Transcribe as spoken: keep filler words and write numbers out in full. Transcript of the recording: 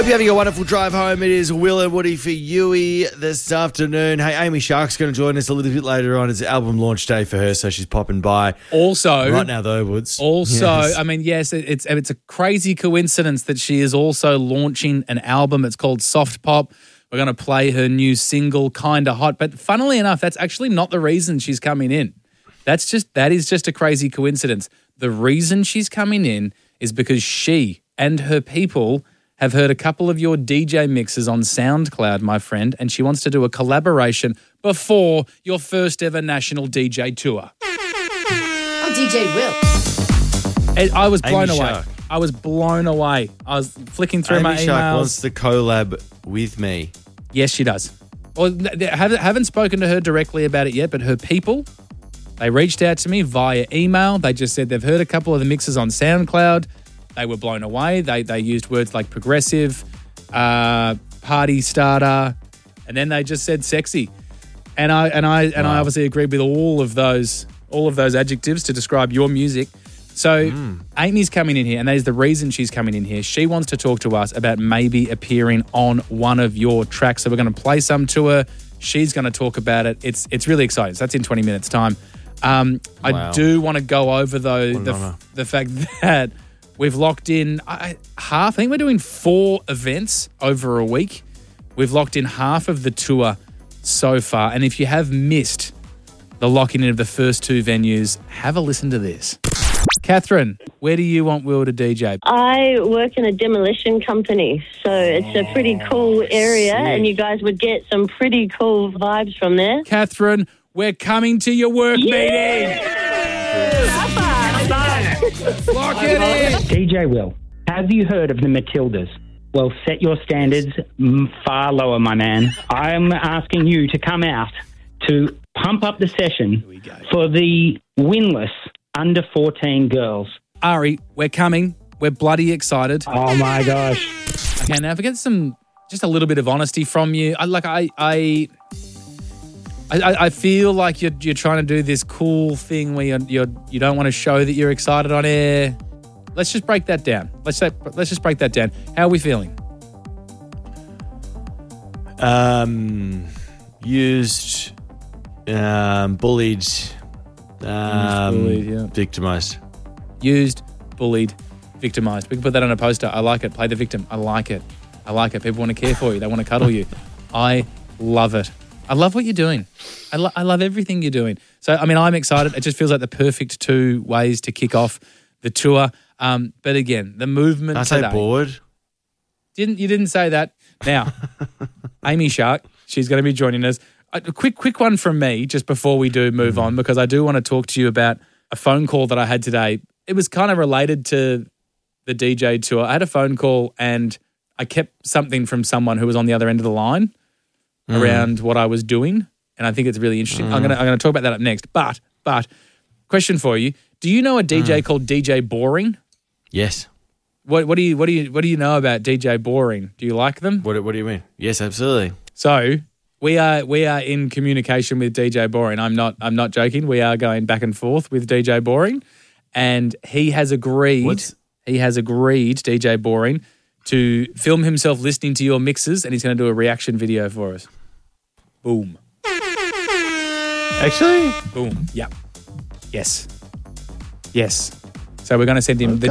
Hope you're having a wonderful drive home. It is Will and Woody for Yui this afternoon. Hey, Amy Shark's going to join us a little bit later on. It's album launch day for her, so she's popping by. Also, right now, though, Woods. Also, yes. I mean, yes, it's it's a crazy coincidence that she is also launching an album. It's called Soft Pop. We're going to play her new single, Kinda Hot. But funnily enough, that's actually not the reason she's coming in. That's just that is just a crazy coincidence. The reason she's coming in is because she and her people have heard a couple of your D J mixes on SoundCloud, my friend, and she wants to do a collaboration before your first ever national D J tour. I'm D J Will. And I was blown Amy away. Shark. I was blown away. I was flicking through Amy my Shark emails. wants to collab with me. Yes, she does. Well, I haven't, haven't spoken to her directly about it yet, but her people, they reached out to me via email. They just said they've heard a couple of the mixes on SoundCloud. They were blown away. They they used words like progressive, uh, party starter, and then they just said sexy. And I and I and Wow. I obviously agreed with all of those all of those adjectives to describe your music. So Mm. Amy's coming in here, and that is the reason she's coming in here. She wants to talk to us about maybe appearing on one of your tracks. So we're going to play some to her. She's going to talk about it. It's it's really exciting. So that's in twenty minutes' time. Um, I Wow. do want to go over though What an the, honour. the fact that we've locked in I, half. I think we're doing four events over a week. We've locked in half of the tour so far. And if you have missed the locking in of the first two venues, have a listen to this. Catherine, where do you want Will to D J? I work in a demolition company, so it's a pretty cool area, sick. and you gues would get some pretty cool vibes from there. Catherine, we're coming to your work meeting. Lock it in. D J Will, have you heard of the Matildas? Well, set your standards mm, far lower, my man. I'm asking you to come out to pump up the session we go. for the winless under fourteen girls. Ari, we're coming. We're bloody excited. Oh, my gosh. Okay, now if I get some, just a little bit of honesty from you, I like I I I, I feel like you're you're trying to do this cool thing where you're, you're you don't want to show that you're excited on air. Let's just break that down. Let's say, let's just break that down. How are we feeling? Um, used, um, bullied, um, bullied, yeah. victimized. Used, bullied, victimized. We can put that on a poster. I like it. Play the victim. I like it. I like it. People want to care for you. They want to cuddle you. I love it. I love what you're doing. I, lo- I love everything you're doing. So, I mean, I'm excited. It just feels like the perfect two ways to kick off the tour. Um, but again, the movement I today. say bored. Didn't you didn't say that? Now, Amy Shark, she's going to be joining us. A quick, quick one from me just before we do move on, because I do want to talk to you about a phone call that I had today. It was kind of related to the D J tour. I had a phone call and I kept something from someone who was on the other end of the line Mm. around what I was doing, and I think it's really interesting. I'm gonna I'm gonna talk about that up next. But but question for you: do you know a D J called D J Boring? Yes. What what do you what do you what do you know about D J Boring? Do you like them? What, what do you mean? Yes, absolutely. So we are we are in communication with D J Boring. I'm not I'm not joking. We are going back and forth with D J Boring, and he has agreed. What's- He has agreed, D J Boring, to film himself listening to your mixes, and he's going to do a reaction video for us. Boom. Actually? Boom. Yep. Yes. Yes. So we're going to send him the